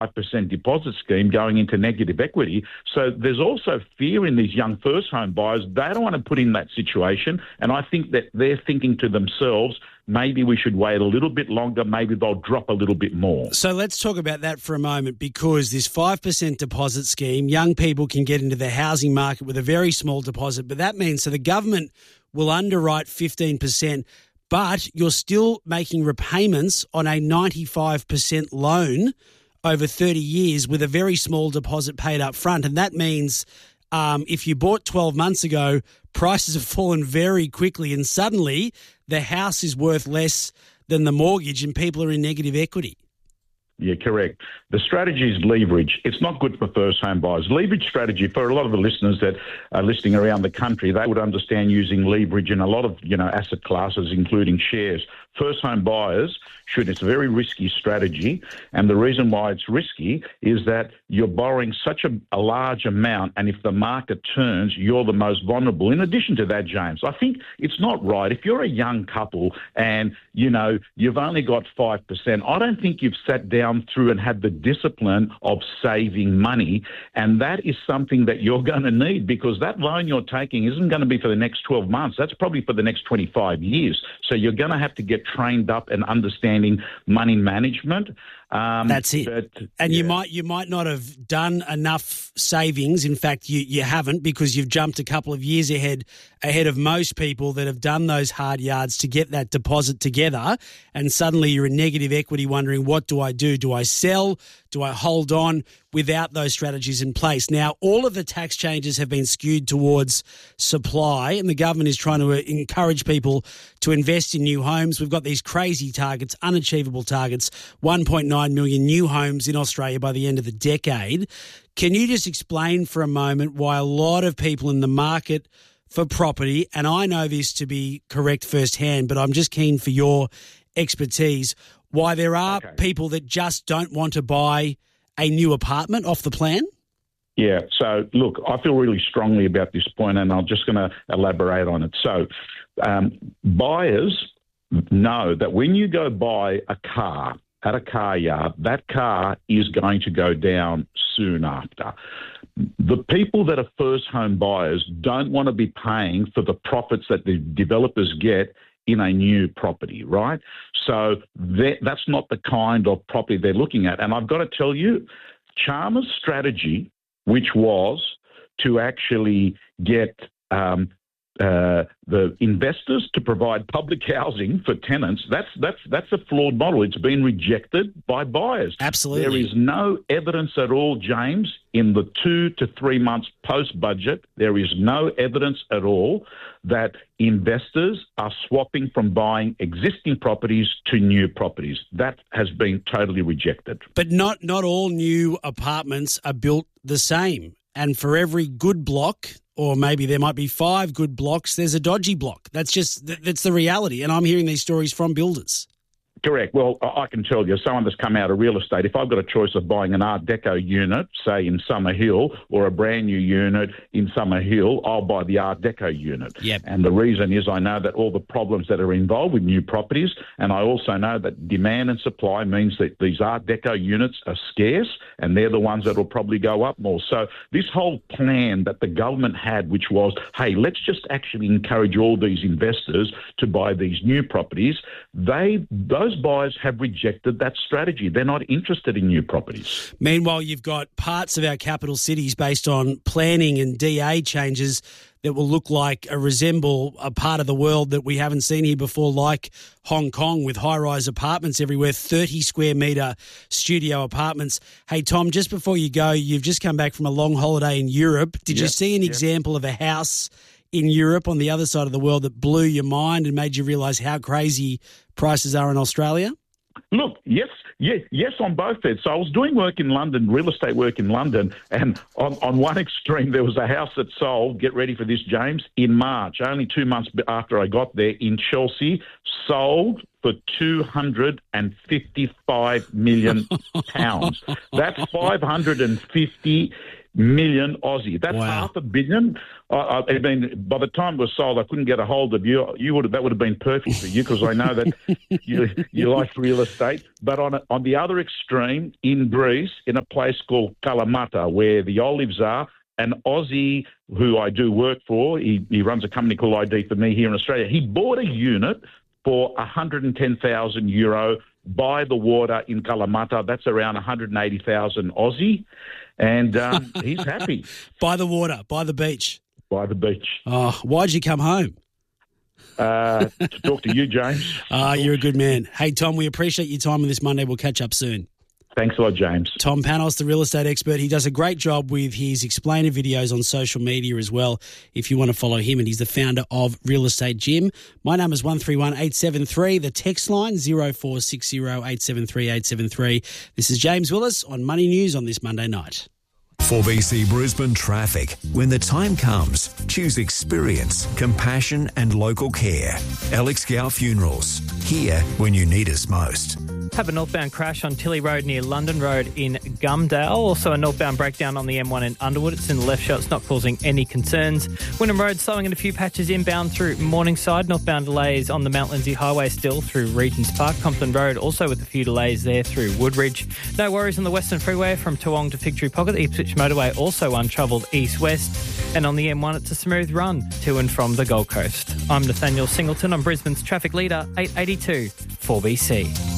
5% deposit scheme going into negative equity. So there's also fear in these young first home buyers. They don't want to put in that situation. And I think that they're thinking to themselves, maybe we should wait a little bit longer. Maybe they'll drop a little bit more. So let's talk about that for a moment, because this 5% deposit scheme, young people can get into the housing market with a very small deposit. But that means, so the government will underwrite 15%, but you're still making repayments on a 95% loan over 30 years with a very small deposit paid up front. And that means if you bought 12 months ago, prices have fallen very quickly and suddenly the house is worth less than the mortgage and people are in negative equity. Yeah, correct. The strategy is leverage. It's not good for first home buyers. Leverage strategy, for a lot of the listeners that are listening around the country, they would understand using leverage in a lot of, asset classes, including shares. First home buyers it's a very risky strategy. And the reason why it's risky is that you're borrowing such a large amount. And if the market turns, you're the most vulnerable. In addition to that, James, I think it's not right. If you're a young couple and, you've only got 5%, I don't think you've sat down through and had the discipline of saving money. And that is something that you're going to need, because that loan you're taking isn't going to be for the next 12 months. That's probably for the next 25 years. So you're going to have to get trained up and understanding money management. That's it. And you might not have done enough savings. In fact, you haven't, because you've jumped a couple of years ahead of most people that have done those hard yards to get that deposit together. And suddenly you're in negative equity wondering, what do I do? Do I sell? Do I hold on without those strategies in place? Now, all of the tax changes have been skewed towards supply, and the government is trying to encourage people to invest in new homes. We've got these crazy targets, unachievable targets, 1.9 million new homes in Australia by the end of the decade. Can you just explain for a moment why a lot of people in the market for property, and I know this to be correct firsthand, but I'm just keen for your expertise, why there are people that just don't want to buy a new apartment off the plan? Yeah, so look, I feel really strongly about this point, and I'm just going to elaborate on it. So buyers know that when you go buy a car at a car yard, that car is going to go down soon after. The people that are first home buyers don't want to be paying for the profits that the developers get in a new property, right? So that's not the kind of property they're looking at. And I've got to tell you, Chalmers' strategy, which was to actually get the investors to provide public housing for tenants, that's a flawed model. It's been rejected by buyers. Absolutely. There is no evidence at all, James, in the 2 to 3 months post-budget, there is no evidence at all that investors are swapping from buying existing properties to new properties. That has been totally rejected. But not all new apartments are built the same. And for every good block, or maybe there might be 5 good blocks, there's a dodgy block. That's the reality. And I'm hearing these stories from builders. Correct. Well, I can tell you, someone that's come out of real estate, if I've got a choice of buying an Art Deco unit, say in Summer Hill, or a brand new unit in Summer Hill, I'll buy the Art Deco unit. Yep. And the reason is I know that all the problems that are involved with new properties, and I also know that demand and supply means that these Art Deco units are scarce, and they're the ones that will probably go up more. So this whole plan that the government had, which was, hey, let's just actually encourage all these investors to buy these new properties, those buyers have rejected that strategy. They're not interested in new properties. Meanwhile, you've got parts of our capital cities based on planning and DA changes that will look like resemble a part of the world that we haven't seen here before, like Hong Kong, with high-rise apartments everywhere, 30 square metre studio apartments. Hey, Tom, just before you go, you've just come back from a long holiday in Europe. Did you see an example of a house in Europe on the other side of the world that blew your mind and made you realise how crazy prices are in Australia? Look, yes, on both ends. So I was doing work in London, real estate work in London, and on one extreme there was a house that sold, get ready for this, James, in March, only 2 months after I got there, in Chelsea, sold for £255 million. That's 550 million Aussie. That's wow. $500 million. I mean, by the time it was sold, I couldn't get a hold of you. That would have been perfect for you, because I know that you like real estate. But on the other extreme, in Greece, in a place called Kalamata, where the olives are, an Aussie who I do work for, he runs a company called ID for Me here in Australia. He bought a unit for €110,000 by the water in Kalamata. That's around 180,000 Aussie. And he's happy. By the water, by the beach. By the beach. Oh, why'd you come home? To talk to you, James. You're a good man. Hey, Tom, we appreciate your time on this Monday. We'll catch up soon. Thanks a lot, James. Tom Panos, the real estate expert. He does a great job with his explainer videos on social media as well, if you want to follow him. And he's the founder of Real Estate Gym. My number is 131873. The text line 0460 873 873. This is James Willis on Money News on this Monday night. 4BC Brisbane traffic. When the time comes, choose experience, compassion and local care. Alex Gow Funerals. Here when you need us most. Have a northbound crash on Tilly Road near London Road in Gumdale. Also a northbound breakdown on the M1 in Underwood. It's in the left shot. It's not causing any concerns. Wynnum Road slowing in a few patches inbound through Morningside. Northbound delays on the Mount Lindesay Highway still through Regents Park. Compton Road also with a few delays there through Woodridge. No worries on the Western Freeway from Toowong to Fig Tree Pocket. The Ipswich Motorway also untroubled east-west. And on the M1 it's a smooth run to and from the Gold Coast. I'm Nathaniel Singleton. I'm Brisbane's traffic leader, 882 4BC.